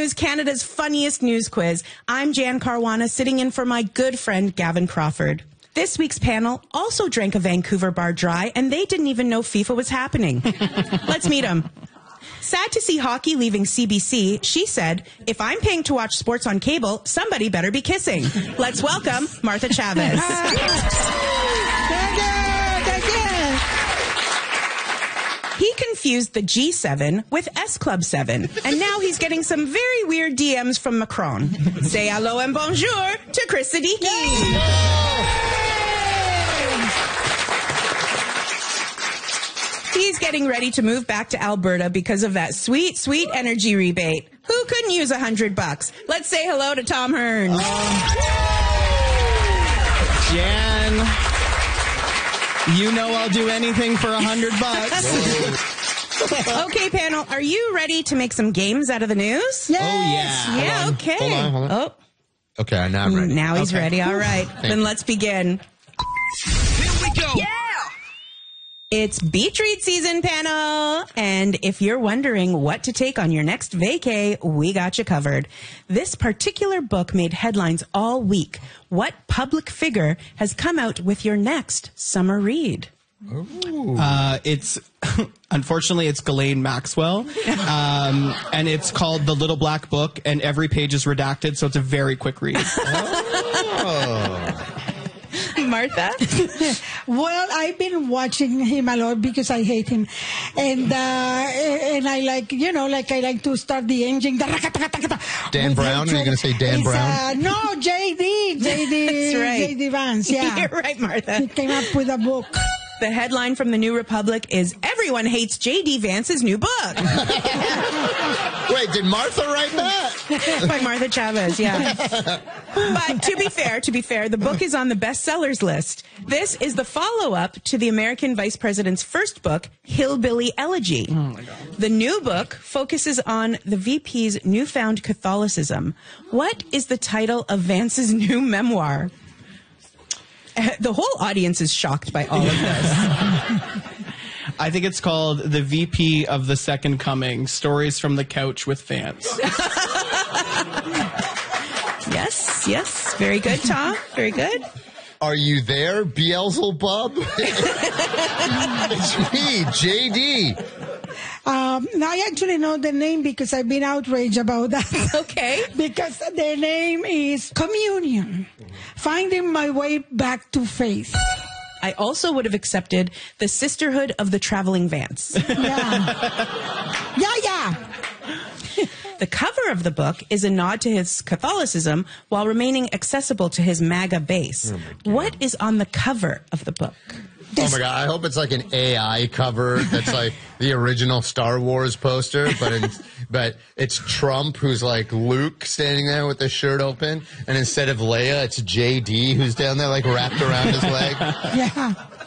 News, Canada's funniest news quiz. I'm Jan Caruana, sitting in for my good friend Gavin Crawford. This week's panel also drank a Vancouver bar dry, and they didn't even know FIFA was happening. Let's meet them. Sad to see hockey leaving CBC, she said, if I'm paying to watch sports on cable, somebody better be kissing. Let's welcome Martha Chavez. He confused the G7 with S Club 7, and now he's getting some very weird DMs from Macron. Say hello and bonjour to Chris Siddiqui. He's getting ready to move back to Alberta because of that sweet, sweet energy rebate. Who couldn't use $100? Let's say hello to Tom Hearns. Jan, you know I'll do anything for $100. Okay, panel, are you ready to make some games out of the news? Yes. Oh, yeah. Yeah, okay. Hold on. Oh, Okay, now I'm ready. now he's ready. All right. Then let's begin. Here we go. Yeah! It's Beach Read season, panel. And if you're wondering what to take on your next vacay, we got you covered. This particular book made headlines all week. What public figure has come out with your next summer read? It's unfortunately it's Ghislaine Maxwell, and it's called The Little Black Book, and every page is redacted, so it's a very quick read. Martha? Well, I've been watching him a lot because I hate him, and I like, I like to start the engine. Dan Brown? Are you going to say Dan Brown? No, JD. That's right. JD Vance. Yeah, You're right, Martha. He came up with a book. The headline from the New Republic is Everyone Hates J.D. Vance's New Book. Wait, did Martha write that? By Martha Chavez, yeah. But to be fair, the book is on the bestsellers list. This is the follow-up to the American Vice President's first book, Hillbilly Elegy. Oh my God. The new book focuses on the VP's newfound Catholicism. What is the title of Vance's new memoir? The whole audience is shocked by all of this. I think it's called The VP of the Second Coming, Stories from the Couch with Vance. Yes. Very good, Tom. Very good. Are you there, Beelzebub? It's me, JD. I actually know the name because I've been outraged about that. Okay. Because the name is Communion. Finding my way back to faith. I also would have accepted The Sisterhood of the Traveling Vance. Yeah. The cover of the book is a nod to his Catholicism while remaining accessible to his MAGA base. What is on the cover of the book? Oh my God, I hope it's like an AI cover that's like the original Star Wars poster, but it's Trump who's like Luke standing there with his shirt open, and instead of Leia, it's JD who's down there like wrapped around his leg. Yeah.